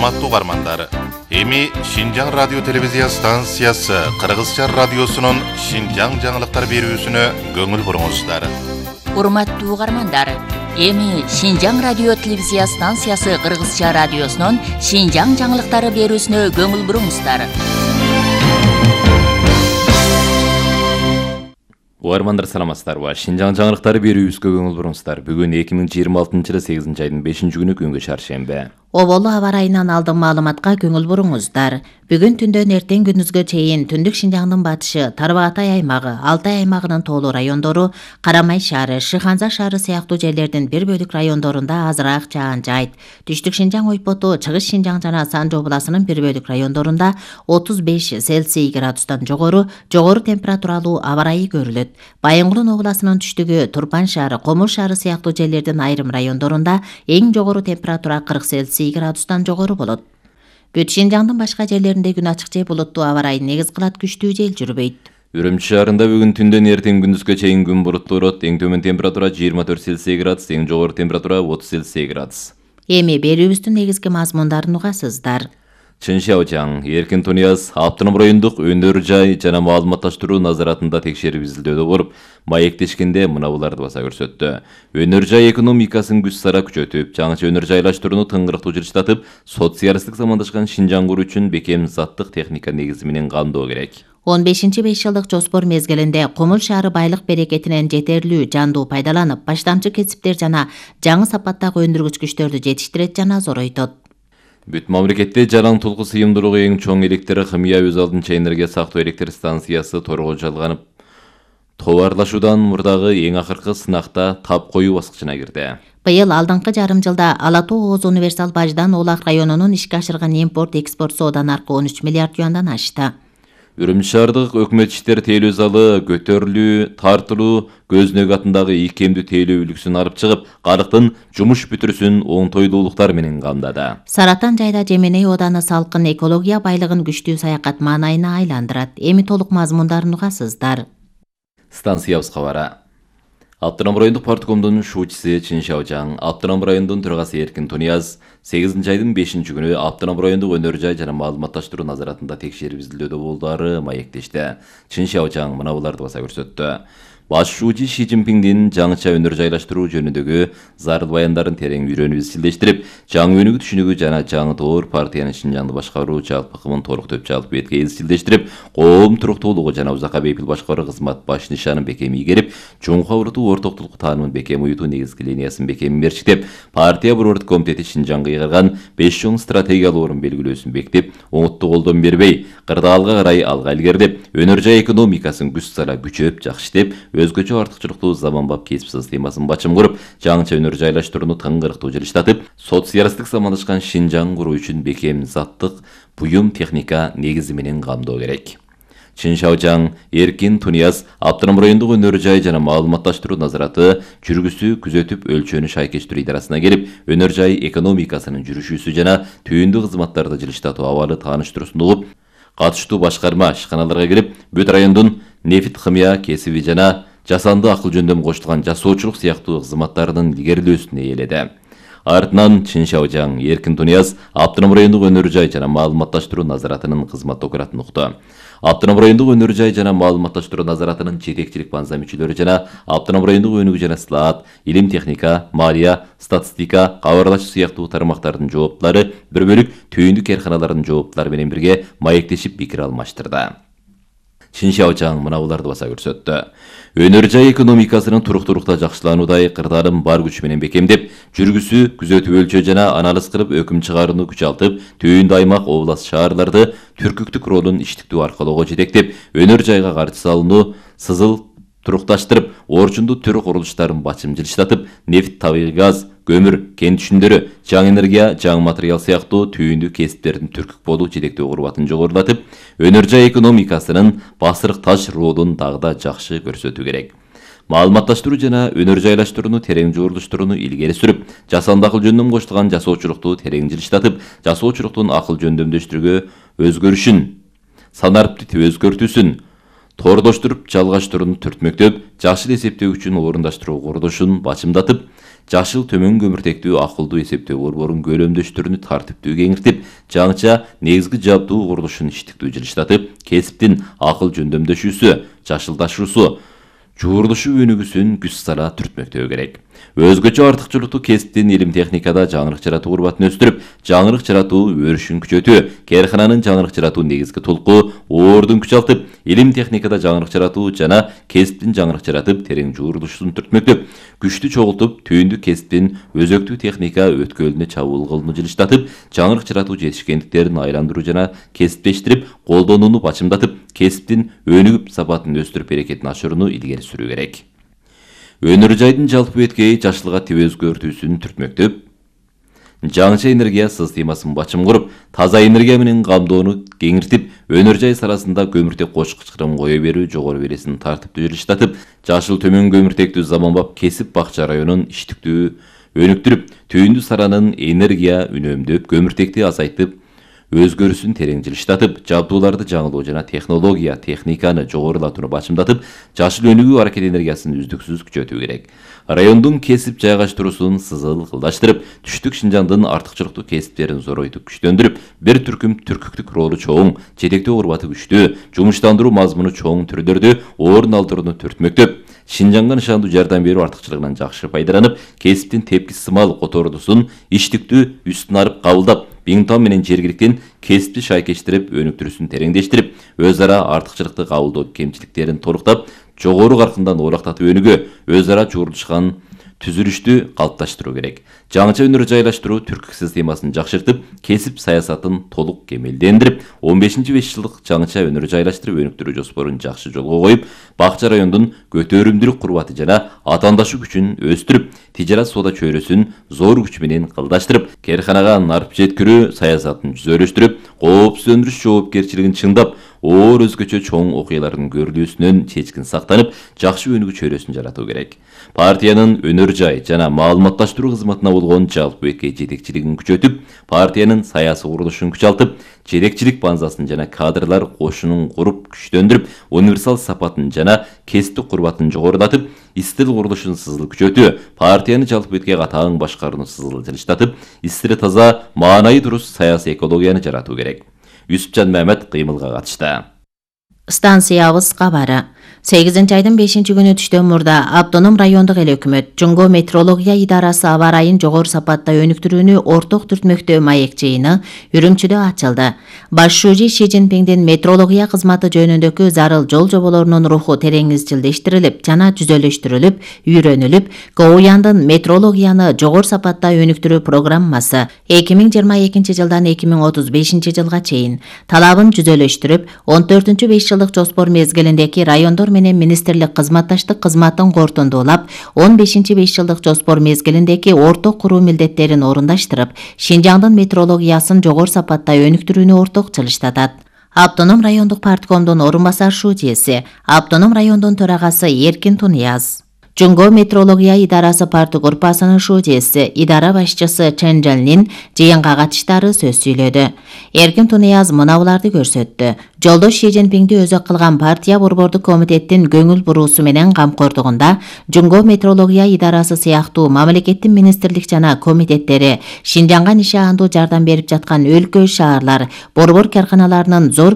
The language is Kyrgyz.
Урматтуу угармандар, эми Шинжаң радио телевизия станциясы Кыргызча радиосунун Шинжаң жаңылыктар берүүсүнө көңүл буруңуздар. Урматтуу угармандар, эми Шинжаң радио телевизия станциясы Кыргызча радиосунун Шинжаң жаңылыктары берүүсүнө көңүл буруңуздар. Угармандар саламатсыздарбы? Шинжаң жаңылыктары берүүбүзгө көңүл буруңуздар. Бүгүн 2026-жылы 8-айдын 5-күнү күнгө шаршемби. Оболу аба райынан алдын маалыматка көңүл буруңуздар. Бүгүн түндөн эртең күндүзгө чейин Түндүк Шинжаңдын батышы, Тарбағатай аймагы, Алтай аймагынын тоолуу райондору, Карамай шаары, Шыханза шаары сыяктуу жерлердин бир бөлүк райондорунда азыраак жаан жайт. Түштүк Шинжаң ойпоту, Чыгыш Шинжаң жана Санжы обласынын бир бөлүк райондорунда 35 Цельсий градустан жогору температуралуу аба ырайы көрүлөт. Байынгулун обласынын түштүгү, Турпан шаары, Комул шаары сыяктуу жерлердин айрым райондорунда эң жогору температура 40 Цельсий градустан жогору болот. Бүт Шинжаңдын башка жерлеринде күн ачык же булуттуу аба ырайы негиз кылат, күчтүү жел жүрбөйт. Үрүмчү шаарында бүгүн түндөн эртең күндүзгө чейин күн булуттуу болот. Эң төмөн температура 24 Цельсий градус, эң жогору температура 30 Цельсий градус. Эми берүүбүздүн негизги мазмундарын угасыздар. Чыншаожаң, Эркин Тунияз автоном райондук өнөр жай жана маалыматташтыруу назаратында текшерип изилдөдө болуп, маектешкенде мына буларды баса көрсөттү. Өнөр жай экономикасын күч сара күчөтүп, жаңыча өнөр жайлаштырууну тыңгырыктуу жылыштатып, социалисттик замандашкан Шинжаң куруу үчүн бекем заттык техника негизи менен камдоо керек. 15-5 жылдык жоспор мезгилинде Комул шаары байлык берекетинен жетерлүү жандуу пайдаланып, баштамчы кесиптер жана жаңы сапаттагы өндүргүч күчтөрдү жетиштирет жана зоройтот. Бүт мамлекетте жалаң толку сыйымдуулугу эң чоң электр химия өз алдынча энергия сактоо электр станциясы торго жалганып, товарлашуудан мурдагы эң акыркы сынакта тап коюу баскычына кирди. Быйыл алдыңкы жарым жылда Ала Тоо Оз универсал баждан Улак районунун ишке ашырган импорт-экспорт соода наркы 13 миллиард юандан ашты. Үрүмчү шаардык өкмөт иштер тейлөө залы көтөрүлүү, тартылуу, Көзнөк атындагы ийкемдүү тейлөө үлгүсүн алып чыгып, калктын жумуш бүтүрүсүн оңтойлуулуктар менен камдады. Саратан жайда Жеменей ооданы салкын экология байлыгын күчтүү саякат маанайына айландырат. Эми толук мазмундарын угасыздар. Станциябыз кабары. Автоном райондук парткомдун шуучусу Чыншаожаң, Автоном райондун төрагасы Эркин Тунияз 8-айдын 5-күнү Автоном райондук өнөр жай жана маалыматташтыруу назаратында текшерип изилдөдө болдуары маектешти. Чыншаожаң мына буларды баса көрсөттү. Баш шуучу Ши Цзиньпиңдин жаңыча өнөр жайлаштыруу жөнүндөгү зарыл баяндарын терең үйрөнүп изилдештирип, жаңы өнүгүү түшүнүгү жана жаңы тоор партиянын Шинжаңды башкаруу жалпы кымын толук төпчалып бетке изилдештирип, коом туруктуулугу жана узакка бейпил башкаруу кызмат баш нишанын бекем ийгерип, чоңкуга урутуу ортоктулук таанымын бекем уютуу негизги линиясын бекем мерчиктеп, партия борбордук комитети Шинжаңга ыйгарган 5 чоң стратегиялык орун белгилөөсүн бекитип, оңуттуу колдон бербей, кырдаалга карай алга илгерилеп, өнөр жай экономикасын күч сара күчөп жакшытып, өзгөчө артыкчылыктуу заманбап кесип системасын бачым куруп, жаңыча өнөр жайлаштырууну тыңгырыктуу жылыштатып, социалисттик замандашкан Шинжаң куруу үчүн бекем заттык буюм техника негизи менен камдоо керек. Чыншаожаң, Эркин Тунияз Автоном райондук өнөр жай жана маалыматташтыруу назараты жүргүсү күзөтүп өлчөнү шайкештирүү идарасына келип, өнөр жай экономикасынын жүрүшүүсү жана түйүндүү кызматтарды жылыштатуу абалы тааныштыруусун угуп, катыштуу башкарма ишканаларга кирип, бүт райондун нефт химия кесиби жана жасанды акыл жөндөм кошулган жасоочулук сыяктуу кызматтарынын илгерилөөсүн ээледи. Артынан Чыншаожаң, Эркин Тунияз Автоном райондук өнөр жай жана маалыматташтыруу назаратынын кызмат документин укту. Автоном райондук өнөр жай жана маалыматташтыруу назаратынын жетекчилик банза мүчөлөрү жана Автоном райондук өнүгүү жана сылаат, илим техника, малия, статистика, кабарлашуу сыяктуу тармактардын жооптулары бир бөлүк түйүндүк эрканалардын жооптулары менен бирге маектешип пикир алмаштырды. Чыншаожаң мына буларды баса көрсөттү. Өнөр жай экономикасынын туруктуулукта жакшылануудай кырдаалын бар күч менен бекемдеп, жүргүсү, күзөтүп өлчөө жана анализ кылып өкүм чыгарууну күчалтып, түйүндүү аймак, област, шаарларды түркүктүк ролун иштиктүү аркалоого жетектеп, өнөр жайга каршы салууну сызыл турукташтырып, орчундуу төр курулуштарын бачым жылыштатып, нефт, табигый газ, көмүр, кен түшүндөрү, жаңы энергия, жаңы материал сыяктуу түйүндүү кесиптердин түркүк болуу жетектөө курбатын жогорулатып, өнөр жай экономикасынын басырык таш ролун дагы да жакшы көрсөтүү керек. Маалыматташтыруу жана өнөр жайлаштырууну терең жуурдуштурууну илгери сүрүп, жасанды акыл жөндөм кошулган жасоочулукту терең жылыштатып, жасоочулуктун акыл жөндөмдөштүрүүгө өзгөрүшүн, санарыпты өзгөртүүсүн, тордоштуруп, жалгаштырууну түртмөктөп, жашыл эсептөө үчүн орундаштыруу курулушун бачымдатып, жашыл төмөн көмүртектүү акылдуу эсептөө борборун көлөмдөштүрүүнү тартиптүү кеңиртип, жаңыча негизги жабдуу курулушун иштиктүү жылыштатып, кесиптин акыл жөндөмдөшүүсү, жашылдашуусу, жуурулушу өнүгүүсүн күч сала түртмөктөө керек. Өзгөчө артыкчылыктуу кесиптин илим техникада жаңырык жаратуу курбатын өстүрүп, жаңырык жаратуу өрүшүн күчөтүү, кээркананын жаңырык жаратуу негизги толку оордун күчалтып, илим техникада жаңырык жаратуу жана кесиптин жаңырык жаратып, терең жуурулушун түртмөктөп, күчтү чогултуп, түйүндүк кесиптин өзөктүү техника өткөлүнө чабуул кылууну жылыштатып, жаңырык жаратуу жетишкендиктерин айландыруу жана кесиптештирип, колдонууну бачымдатып, кесиптин өнүгүп сапатын өстүрүп берекетин ашырууну илгери сүрүү керек. Өнөр жайдын жалпы беткейи жашылга теп өзгөртүүсүн түртмөктөп, жаңыча энергия системасын бачым куруп, таза энергия менен камдоону кеңиртип, өнөр жай сарасында көмүртек кочкучкырын кое берүү жогору бересин тартиптүү жылыштатып, жашыл төмөн көмүртектүү заманбап кесип бакча районун иштиктүү өнүктүрүп, түйүндү саранын энергия үнөмдөп, көмүртекти азайтып, өзгөрүсүн терең жылыштатып, жабдууларды жаңылоо жана технология, техниканы жогорулатууну бачымдатып, жашыл өнүгүү аракет энергиясын үздүксүз күчөтүү керек. Райондун кесип жайгаштыруусун сызылдаштырып, түштүк Шинжаңдын артыкчылыктуу кесиптерин зоройтуп күчтөндүрүп, бир түркүм түркүктүк ролу чоң, жетектөө курбаты күчтүү, жумуштандыруу мазмуну чоң түрлөрдө орун алдырууну түртмөктөп, Шинжаңга нышандуу жардам берүү артыкчылыгынан жакшы пайдаланып, кесиптин тепкис сымал котордусун иштиктүү үстүн арып кабылдап, Бингтон менен жергиликтин кесипти шайкештирип, өнүктүрүүсүн тереңдештирип, өз ара артыкчылыкты кабылдоо кемчиликтерин толуктап, жогору каркындан оорактатып өнүгүү, өз ара жуурулушкан түзүлүштү калыпташтыруу керек. Жаңыча өнөр жайлаштыруу түркүк системасын жакшыртып, кесип саясатын толук кемелдендирип, 15-5 жылдык жаңыча өнөр жайлаштырып өнүктүрүү жоспорун жакшы жолго коюп, бакча райондун көтөрүмдүүлүк курбаты жана атаандашуу күчүн өстүрүп, тижарат соода чөйрөсүн зор күч менен кылдаштырып, кээрканага нарп жеткирүү саясатын жүзөлөштүрүп, коопсуз өндүрүш жоопкерчилигин чыңдап, оор өзгөчө чоң окуялардын көрүлүүсүнөн чечкин сактанып, жакшы өнүгүү чөйрөсүн жаратуу керек. Партиянын өнөр жай жана маалыматташтыруу кызматына болгон жалпы беткей жетекчилигин күчөтүп, партиянын саясий курулушун күчалтып, жетекчилик базасын жана кадрлар кошунун куруп күчтөндүрүп, универсал сапатын жана кесиптик курбатын жогорулатып, истил курулушун сызыл күчөтүү, партияны жалпы беткей катаң башкарууну сызыл жылыштатып, истили таза, маанайы дурус саясий экологияны жаратуу керек. Юсупжан Мамед кыймылга катышты. Станциябыз кабары. 8-айдын 5-күнү түштөн мурда Автоном райондук эл өкмөт Жоңго метрология идарасы аба ырайын жогору сапатта өнүктүрүүнү орток түртмөктөө маек жыйыны Үрүмчүдө ачылды. Баш шүүжи Ши Цзиньпиңдин метрология кызматы жөнүндөгү зарыл жол жоболорунун руху терең изчилдештирилип жана жүзөлөштүрүлүп, үйрөнүлүп, Коуяндын метрологияны жогору сапатта өнүктүрүү программасы 2022 жылдан 2035 жылга чейин талабын жүзөлөштүрүп, 14-5 жылдык жоспор мезгилиндеги райондор менен министрлик кызматташтык кызматын кортундуулап, 15-5 жылдык жоспор мезгилиндеги орток куруу милдеттерин орундаштырып, Шинжаңдын метрологиясын жогору сапатта өнүктүрүүнү орток жылыштатат. Автоном райондук парткомдун орун басар шүүжеси, Автоном райондун төрагасы Эркин Тунияз. Жоңго метрология идарасы парты группасынын шүүжеси, идара башчысы Чен Жалнин жыйынга катыштары сөз сүйлөдү. Эркин Тунияз мынабуларды көрсөттү. Жолдош Ши Цзиньпиңди өзү кылган партия борбордук комитеттин көңүл буруусу менен камкордугунда Жоңго метрология идарасы сыяктуу мамлекеттин министрлик жана комитеттери Шинжаңга нишаандуу жардам берип жаткан өлкө, шаарлар, борбор карканаларынын зор